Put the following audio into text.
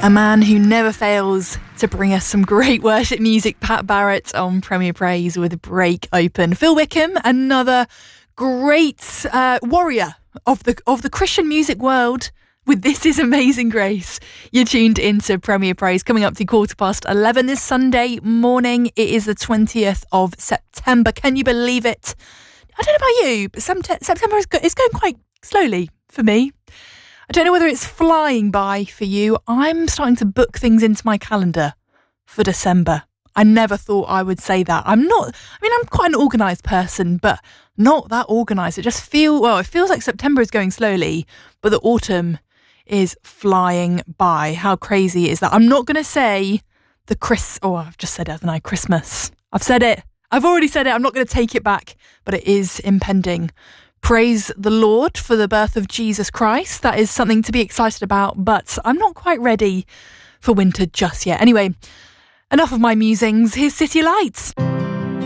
A man who never fails to bring us some great worship music, Pat Barrett on Premier Praise with Break Open. Phil Wickham, another great warrior of the Christian music world with This Is Amazing Grace. You're tuned into Premier Praise, coming up to 11:15 this Sunday morning. It is the 20th of September. Can you believe it? I don't know about you, but September is going quite slowly for me. I don't know whether it's flying by for you. I'm starting to book things into my calendar for December. I never thought I would say that. I'm quite an organised person, but not that organised. It feels like September is going slowly, but the autumn is flying by. How crazy is that? I'm not going to say I've just said it, haven't I? Christmas. I've said it. I've already said it. I'm not going to take it back, but it is impending. Praise the Lord for the birth of Jesus Christ. That is something to be excited about, but I'm not quite ready for winter just yet. Anyway, enough of my musings. Here's City Lights.